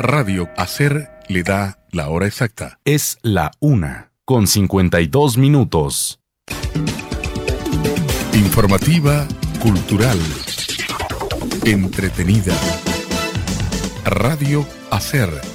Radio Hacer le da la hora exacta. Es la 1:52. Informativa, cultural, entretenida. Radio Hacer.